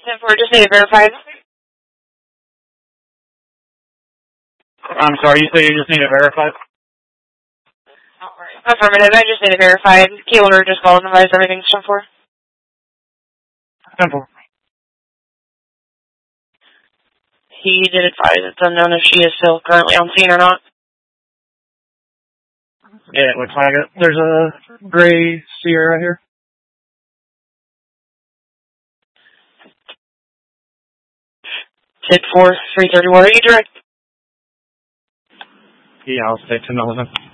10-4, just need it verified. I'm sorry, you say you just need it verified? Affirmative, I just need it verified. Key holder just called and advised everything's 10-4. 10-4. He did advise it's unknown if she is still currently on scene or not. Yeah, it looks like it. There's a gray Sierra here. Hit 4, 331. Are you direct? Yeah, I'll stay 10-11.